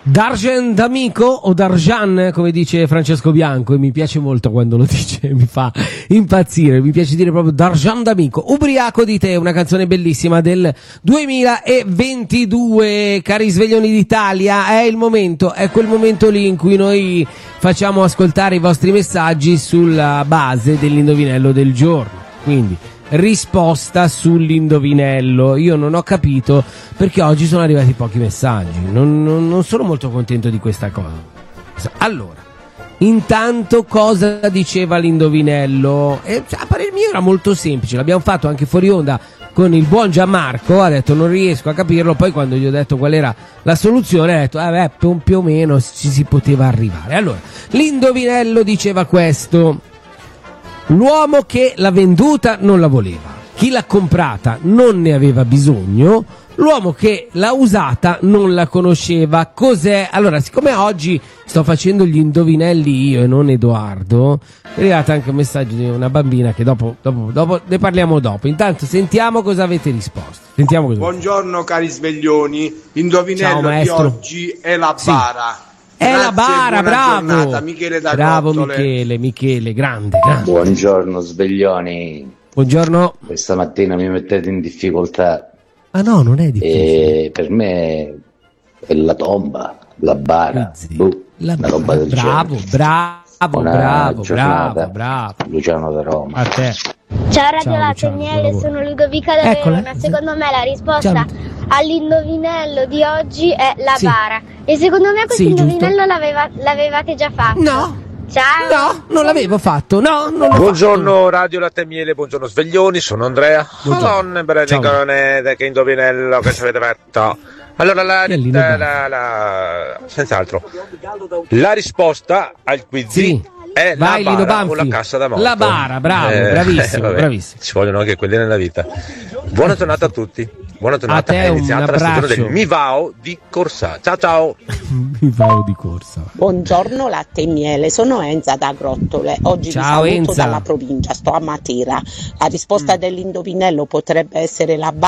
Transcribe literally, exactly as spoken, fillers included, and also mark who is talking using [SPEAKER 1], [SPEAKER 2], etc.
[SPEAKER 1] D'Argent d'amico o d'Arjan, come dice Francesco Bianco, e mi piace molto quando lo dice, mi fa impazzire, mi piace dire proprio D'Argent d'amico. Ubriaco di te, una canzone bellissima del duemilaventidue. Cari sveglioni d'Italia, è il momento, è quel momento lì in cui noi facciamo ascoltare i vostri messaggi sulla base dell'indovinello del giorno. Quindi risposta sull'indovinello. Io non ho capito perché oggi sono arrivati pochi messaggi, non, non, non sono molto contento di questa cosa. Allora, intanto cosa diceva l'indovinello? E, cioè, a parer mio era molto semplice, l'abbiamo fatto anche fuori onda con il buon Gianmarco, ha detto non riesco a capirlo, poi quando gli ho detto qual era la soluzione ha detto eh beh, più, più o meno ci si poteva arrivare. Allora, l'indovinello diceva questo: l'uomo che l'ha venduta non la voleva, chi l'ha comprata non ne aveva bisogno, l'uomo che l'ha usata non la conosceva. Cos'è? Allora, siccome oggi sto facendo gli indovinelli io e non Edoardo, è arrivato anche un messaggio di una bambina che dopo, dopo, dopo ne parliamo dopo. Intanto sentiamo cosa avete risposto. Sentiamo cosa
[SPEAKER 2] Buongiorno cari sveglioni, l'indovinello di oggi è la bara.
[SPEAKER 1] Sì. È la bara, bravo.
[SPEAKER 2] Giornata, Michele da
[SPEAKER 1] bravo
[SPEAKER 2] Grottole.
[SPEAKER 1] Michele, Michele, grande, grande.
[SPEAKER 3] Buongiorno sveglioni.
[SPEAKER 1] Buongiorno.
[SPEAKER 3] Questa mattina mi mettete in difficoltà.
[SPEAKER 1] Ah no, non è difficile.
[SPEAKER 3] E per me è la tomba, la bara, boh,
[SPEAKER 1] la
[SPEAKER 3] una roba del
[SPEAKER 1] bravo,
[SPEAKER 3] genere.
[SPEAKER 1] bravo,
[SPEAKER 3] Una
[SPEAKER 1] bravo,
[SPEAKER 3] giornata.
[SPEAKER 1] bravo, bravo.
[SPEAKER 3] Luciano da Roma.
[SPEAKER 1] A te.
[SPEAKER 4] Ciao Radio
[SPEAKER 1] Ciao,
[SPEAKER 4] Latte
[SPEAKER 1] Luciano,
[SPEAKER 4] Miele,
[SPEAKER 1] buon
[SPEAKER 4] sono Ludovica da
[SPEAKER 1] Eccola.
[SPEAKER 4] Verona. Secondo me la risposta
[SPEAKER 1] Ciao.
[SPEAKER 4] all'indovinello di oggi è la
[SPEAKER 1] Sì.
[SPEAKER 4] bara. E secondo me questo
[SPEAKER 1] Sì,
[SPEAKER 4] indovinello l'aveva, l'avevate già fatto.
[SPEAKER 1] No.
[SPEAKER 4] Ciao.
[SPEAKER 1] No, non l'avevo fatto. No, non l'ho
[SPEAKER 5] Buongiorno
[SPEAKER 1] fatto.
[SPEAKER 5] Radio Latte Miele, buongiorno sveglioni, sono Andrea. Madonna, Berenigone, che indovinello che ci avete fatto. Allora, la, la, la, la, senz'altro, la risposta al quiz
[SPEAKER 1] Sì.
[SPEAKER 5] è
[SPEAKER 1] Vai,
[SPEAKER 5] la
[SPEAKER 1] Lino
[SPEAKER 5] bara
[SPEAKER 1] Banfi.
[SPEAKER 5] o la cassa da morto.
[SPEAKER 1] La bara, bravo,
[SPEAKER 5] Eh,
[SPEAKER 1] bravissimo,
[SPEAKER 5] vabbè,
[SPEAKER 1] bravissimo.
[SPEAKER 5] Ci vogliono anche quelli nella vita. Buona giornata a tutti. Buona giornata,
[SPEAKER 1] A te
[SPEAKER 5] è
[SPEAKER 1] un
[SPEAKER 5] iniziata la stagione
[SPEAKER 1] abbraccio.
[SPEAKER 5] del Mivao di Corsa. Ciao ciao.
[SPEAKER 1] Mi favo di corsa.
[SPEAKER 6] Buongiorno Latte e Miele, sono Enza da Grottole. Oggi
[SPEAKER 1] Ciao,
[SPEAKER 6] vi saluto
[SPEAKER 1] Enza.
[SPEAKER 6] dalla provincia, sto a Matera. La risposta
[SPEAKER 1] Mm.
[SPEAKER 6] dell'indovinello potrebbe essere la